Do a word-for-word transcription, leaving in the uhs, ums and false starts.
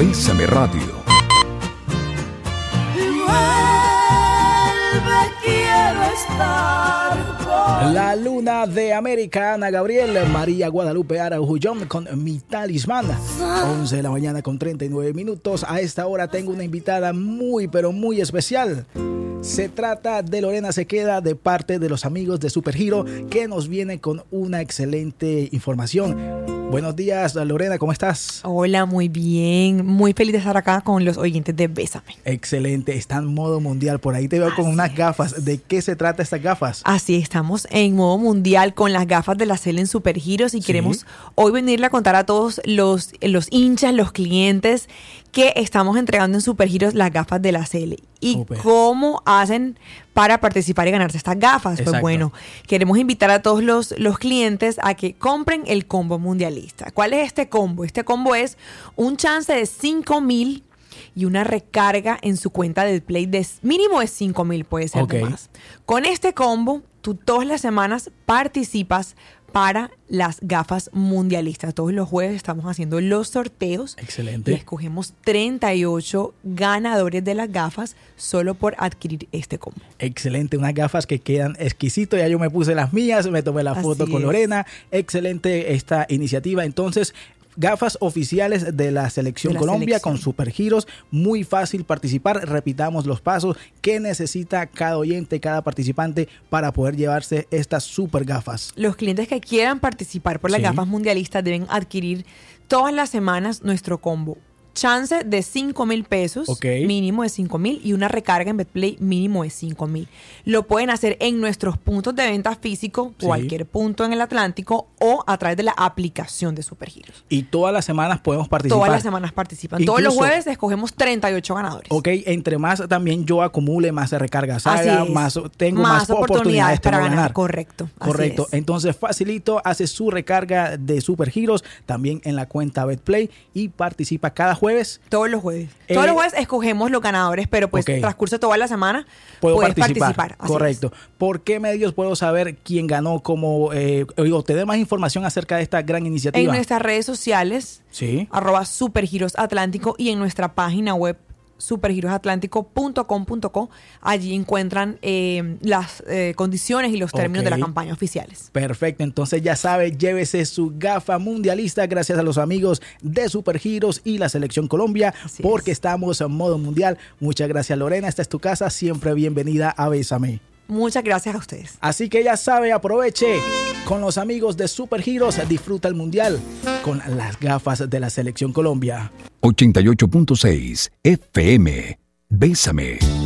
Bésame Radio. La luna de América, Ana Gabriel, María Guadalupe Araújo con Mi Talismán. once de la mañana con treinta y nueve minutos. A esta hora tengo una invitada muy, pero muy especial. Se trata de Lorena Sequeda, de parte de los amigos de Supergiro, que nos viene con una excelente información. Buenos días, Lorena, ¿cómo estás? Hola, muy bien. Muy feliz de estar acá con los oyentes de Bésame. Excelente, está en modo mundial. Por ahí te veo con unas gafas. ¿De qué se trata estas gafas? Así, estamos en modo mundial con las gafas de la C E L en Supergiros y sí. Queremos hoy venirle a contar a todos los, los hinchas, los clientes, que estamos entregando en Supergiros las gafas de la C E L. ¿Y Super. Cómo hacen para participar y ganarse estas gafas? Exacto. Pues bueno, queremos invitar a todos los, los clientes a que compren el combo mundialista. ¿Cuál es este combo? Este combo es un chance de cinco mil y una recarga en su cuenta de Play de mínimo de cinco mil, puede ser okay. más. Con este combo, tú todas las semanas participas para las gafas mundialistas. Todos los jueves estamos haciendo los sorteos. Excelente. Y escogemos treinta y ocho ganadores de las gafas solo por adquirir este combo. Excelente, unas gafas que quedan exquisitos. Ya yo me puse las mías, me tomé la foto Así con es. Lorena. Excelente esta iniciativa. Entonces, gafas oficiales de la Selección de la Colombia selección. Con Supergiros, muy fácil participar. Repitamos los pasos que necesita cada oyente, cada participante para poder llevarse estas super gafas. Los clientes que quieran participar por las sí. gafas mundialistas deben adquirir todas las semanas nuestro combo. Chance de cinco mil pesos, okay. mínimo de cinco mil, y una recarga en BetPlay mínimo de cinco mil. Lo pueden hacer en nuestros puntos de venta físico, sí. cualquier punto en el Atlántico, o a través de la aplicación de Supergiros. Y todas las semanas podemos participar. Todas las semanas participan. Incluso, todos los jueves escogemos treinta y ocho ganadores. Ok, entre más también yo acumule, más recargas haga, más tengo más, más oportunidades, oportunidades para ganar. ganar. Correcto. Correcto. Entonces, facilito, hace su recarga de Supergiros también en la cuenta BetPlay y participa cada jueves. Todos los jueves. Eh, Todos los jueves escogemos los ganadores, pero pues okay. transcurso toda la semana puedo puedes participar. participar. Correcto. Es. ¿Por qué medios puedo saber quién ganó? Como eh, o te dé más información acerca de esta gran iniciativa. En nuestras redes sociales, sí. arroba Supergiros Atlántico, y en nuestra página web supergiros atlántico punto com punto co. Allí encuentran eh, las eh, condiciones y los términos okay. de la campaña oficiales. Perfecto, entonces ya sabe, llévese su gafa mundialista gracias a los amigos de Supergiros y la Selección Colombia, Así porque es. estamos en modo mundial. Muchas gracias, Lorena, esta es tu casa, siempre bienvenida a Bésame. Muchas gracias a ustedes. Así que ya sabe, aproveche con los amigos de Supergiros, disfruta el mundial con las gafas de la Selección Colombia. ochenta y ocho punto seis F M. Bésame.